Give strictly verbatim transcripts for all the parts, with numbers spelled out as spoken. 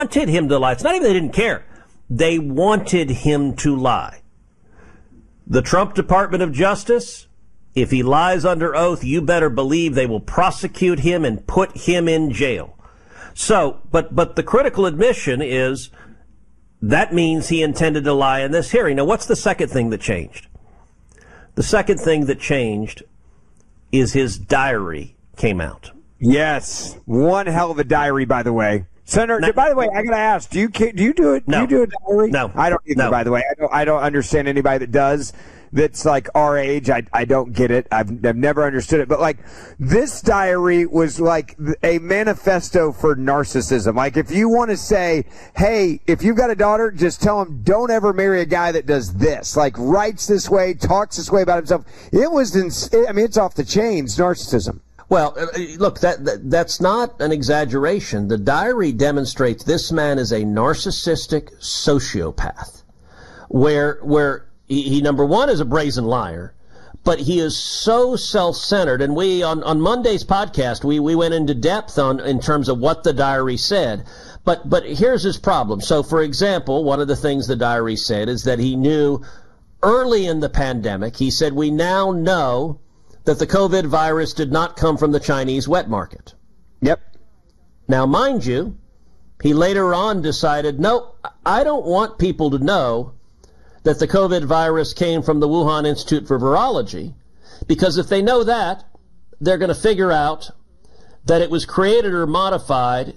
wanted him to lie. It's not even they didn't care. They wanted him to lie. The Trump Department of Justice, if he lies under oath, you better believe they will prosecute him and put him in jail. So, but, but the critical admission is that means he intended to lie in this hearing. Now, what's the second thing that changed? The second thing that changed is his diary came out. Yes. One hell of a diary, by the way. Senator, now, by the way, I got to ask, do you do you do it? No. Do you do a diary? No. I don't either, no. by the way. I don't, I don't understand anybody that does. That's like our age. I, I don't get it. I've, I've never understood it. But like this diary was like a manifesto for narcissism. Like if you want to say, hey, if you've got a daughter, just tell them don't ever marry a guy that does this. Like writes this way, talks this way about himself. It was, in, I mean, it's off the chains, narcissism. Well, look, that, that that's not an exaggeration. The diary demonstrates this man is a narcissistic sociopath where, where, He, he, number one, is a brazen liar, but he is so self-centered. And we, on, on Monday's podcast, we, we went into depth on, in terms of what the diary said. But, but here's his problem. So, for example, one of the things the diary said is that he knew early in the pandemic, he said, we now know that the COVID virus did not come from the Chinese wet market. Yep. Now, mind you, he later on decided, no, I don't want people to know that the COVID virus came from the Wuhan Institute for Virology, because if they know that, they're going to figure out that it was created or modified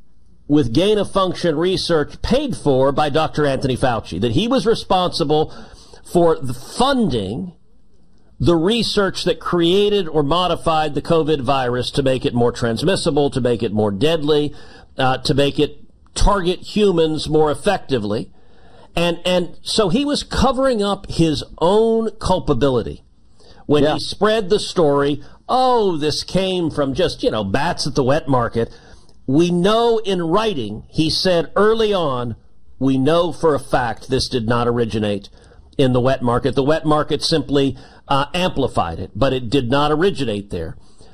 with gain-of-function research paid for by Doctor Anthony Fauci, that he was responsible for the funding the research that created or modified the COVID virus to make it more transmissible, to make it more deadly, uh, to make it target humans more effectively. And and so he was covering up his own culpability when yeah. he spread the story, oh, this came from just, you know, bats at the wet market. We know in writing, he said early on, we know for a fact this did not originate in the wet market. The wet market simply uh, amplified it, but it did not originate there.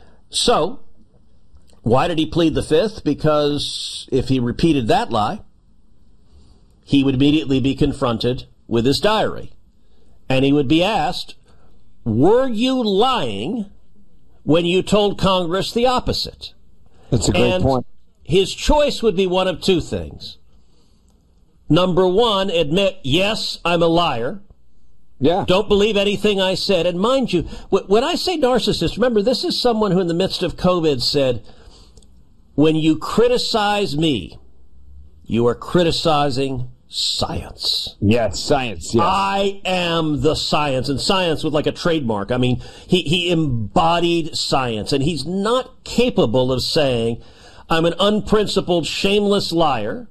So why did he plead the fifth? Because if he repeated that lie, he would immediately be confronted with his diary. And he would be asked, were you lying when you told Congress the opposite? That's a great and point. His choice would be one of two things. Number one, admit, yes, I'm a liar. Yeah. Don't believe anything I said. And mind you, when I say narcissist, remember, this is someone who in the midst of COVID said, when you criticize me, you are criticizing science. Yes, science. Yes. I am the science, and science with like a trademark. I mean, he, he embodied science, and he's not capable of saying, I'm an unprincipled, shameless liar.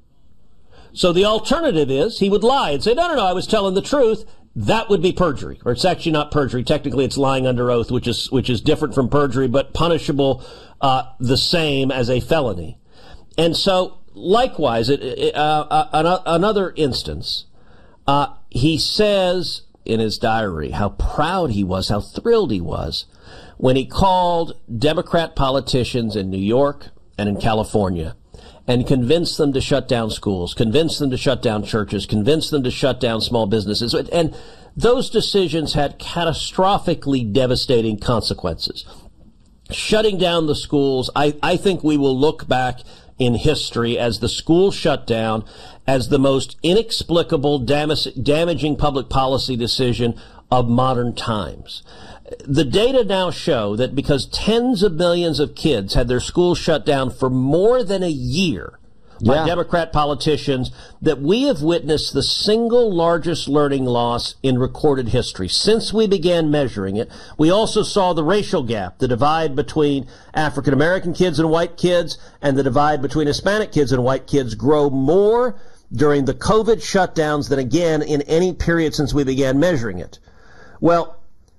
So the alternative is he would lie and say, no, no, no, I was telling the truth. That would be perjury, or it's actually not perjury. Technically, it's lying under oath, which is which is different from perjury, but punishable uh, the same as a felony. And so, likewise, it, it, uh, uh, another instance, uh, he says in his diary how proud he was, how thrilled he was when he called Democrat politicians in New York and in California and convinced them to shut down schools, convinced them to shut down churches, convinced them to shut down small businesses. And those decisions had catastrophically devastating consequences. Shutting down the schools, I, I think we will look back in history as the school shutdown as the most inexplicable, damage, damaging public policy decision of modern times. The data now show that because tens of millions of kids had their schools shut down for more than a year by yeah. Democrat politicians, that we have witnessed the single largest learning loss in recorded history since we began measuring it. We also saw the racial gap, the divide between African American kids and white kids, and the divide between Hispanic kids and white kids grow more during the COVID shutdowns than again in any period since we began measuring it. Well,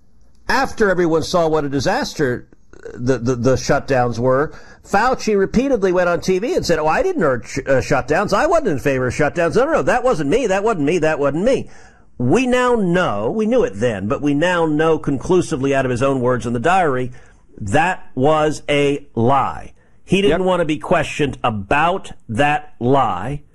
after everyone saw what a disaster the, the, the shutdowns were, Fauci repeatedly went on T V and said, oh, I didn't urge uh, shutdowns. I wasn't in favor of shutdowns. No, no, no, that wasn't me. That wasn't me. That wasn't me. We now know, we knew it then, but we now know conclusively out of his own words in the diary, that was a lie. He didn't Yep. want to be questioned about that lie.